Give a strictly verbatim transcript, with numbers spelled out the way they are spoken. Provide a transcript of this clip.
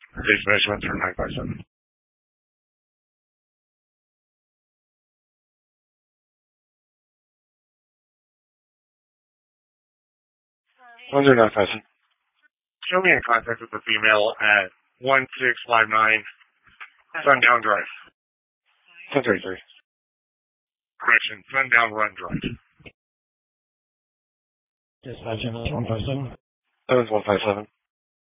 These measurements are nine by seven. one zero nine five seven. Show me in contact with the female at one six five nine Sundown Drive. ten thirty-three. Correction, Sundown Run Drive. Dispatch, one five seven. That was one five seven.